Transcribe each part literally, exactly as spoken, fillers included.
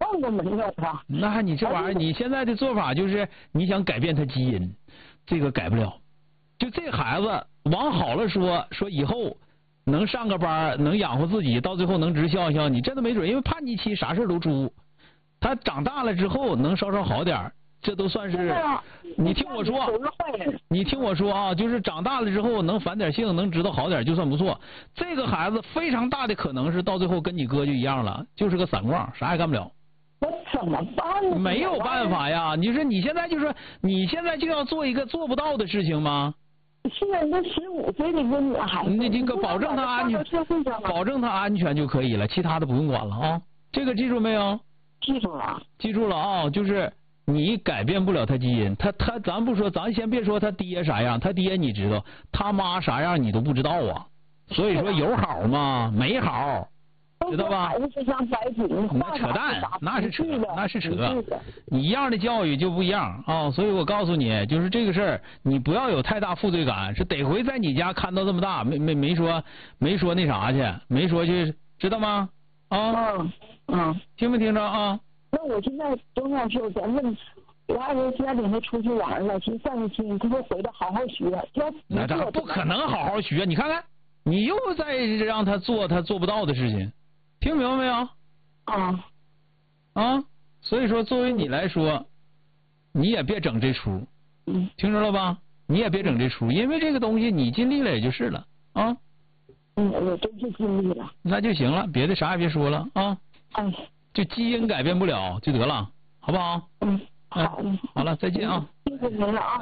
碰都没有他。 那你这玩意儿，你现在的做法就是你想改变他基因，这个改不了。就这孩子往好了说，说以后能上个班，能养活自己，到最后能直孝孝，你这都没准，因为叛逆期啥事都出。他长大了之后能稍稍好点，这都算是。你听我说，你听我说啊，就是长大了之后能反点性，能知道好点就算不错。这个孩子非常大的可能是到最后跟你哥就一样了，就是个散光，啥也干不了。 我怎么办呢？ 没有办法呀！你说你现在就说你现在就要做一个做不到的事情吗？ 现在这十五岁的一个女孩子， 你这个保证她安全，保证她安全就可以了，其他的不用管了啊！这个记住没有？ 记住了， 记住了啊！就是你改变不了他基因，他他咱不说，咱先别说他爹啥样，他爹你知道，他妈啥样你都不知道啊。所以说有好吗？没好。知道吧？那扯淡，那是扯，那是扯。你一样的教育就不一样啊，所以我告诉你，就是这个事儿，你不要有太大负罪感。是得回在你家看到这么大，没没没说没说那啥去，没说去，知道吗？啊， 嗯嗯， 听没听着啊？ 那我现在钟老师，咱问我爱人现在领他出去玩了，去散个心，他说回来好好学。要那他不可能好好学，你看看，你又在让他做他做不到的事情。听明白没有？ 啊啊，所以说作为你来说，你也别整这出， 嗯， 听着了吧？你也别整这出，因为这个东西你尽力了也就是了啊。 嗯，我真是尽力了。 那就行了，别的啥也别说了啊。 哎， 就基因改变不了就得了，好不好？ 嗯，好。 哎、好了，再见啊。 谢谢您了啊。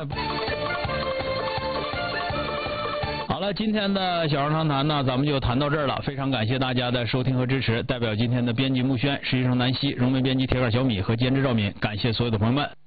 好了，今天的小儿谈谈呢，咱们就谈到这儿了。非常感谢大家的收听和支持。代表今天的编辑木轩、实习生南希、荣美编辑铁杆小米和监制赵敏，感谢所有的朋友们。